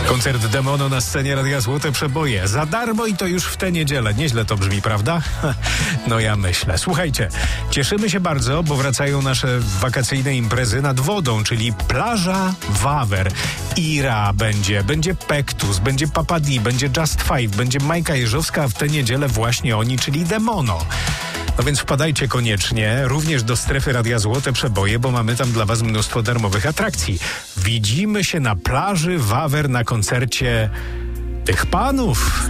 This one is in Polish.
Koncert Demono na scenie Radia Złote Przeboje. Za darmo i to już w tę niedzielę. Nieźle to brzmi, prawda? No ja myślę. Słuchajcie, cieszymy się bardzo, bo wracają nasze wakacyjne imprezy nad wodą, czyli plaża Wawer. Ira będzie Pektus, będzie Papadi, będzie Just Five, będzie Majka Jeżowska, a w tę niedzielę właśnie oni, czyli Demono. No więc wpadajcie koniecznie również do strefy Radia Złote Przeboje, bo mamy tam dla was mnóstwo darmowych atrakcji. Widzimy się na plaży Wawer na koncercie tych panów.